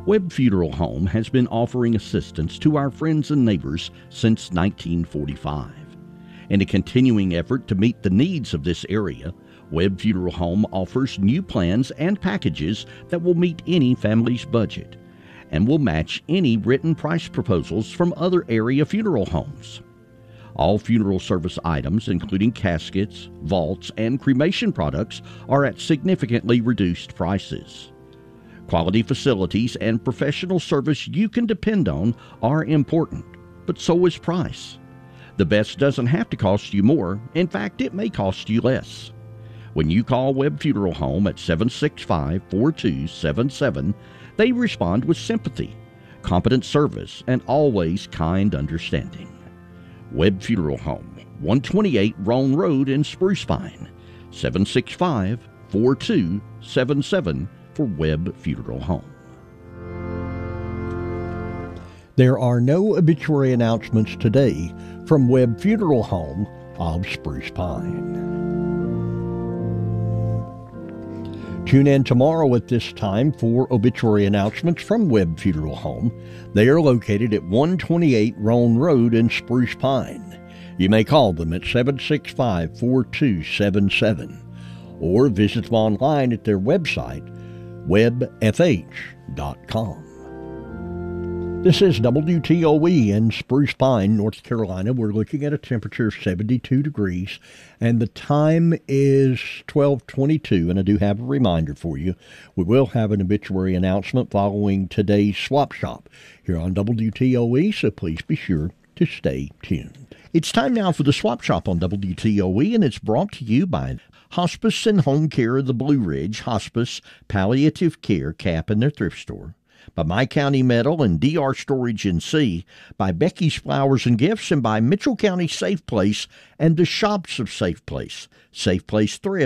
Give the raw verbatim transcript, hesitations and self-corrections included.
Webb Funeral Home has been offering assistance to our friends and neighbors since nineteen forty-five. In a continuing effort to meet the needs of this area, Webb Funeral Home offers new plans and packages that will meet any family's budget and will match any written price proposals from other area funeral homes. All funeral service items, including caskets, vaults, and cremation products, are at significantly reduced prices. Quality facilities and professional service you can depend on are important, but so is price. The best doesn't have to cost you more. In fact, it may cost you less. When you call Webb Funeral Home at seven six five, four two seven seven, they respond with sympathy, competent service, and always kind understanding. Webb Funeral Home, one twenty-eight Roan Road in Spruce Pine, seven six five, four two seven seven for Webb Funeral Home. There are no obituary announcements today from Webb Funeral Home of Spruce Pine. Tune in tomorrow at this time for obituary announcements from Webb Funeral Home. They are located at one twenty-eight Roan Road in Spruce Pine. You may call them at seven six five, four two seven seven or visit them online at their website, webb f h dot com. This is W T O E in Spruce Pine, North Carolina. We're looking at a temperature of seventy-two degrees, and the time is twelve twenty-two, and I do have a reminder for you. We will have an obituary announcement following today's Swap Shop here on W T O E, so please be sure to stay tuned. It's time now for the Swap Shop on W T O E, and it's brought to you by Hospice and Home Care of the Blue Ridge Hospice Palliative Care Cap in their thrift store, by My County Metal and D R Storage N C, by Becky's Flowers and Gifts, and by Mitchell County Safe Place and the Shops of Safe Place. Safe Place thrifts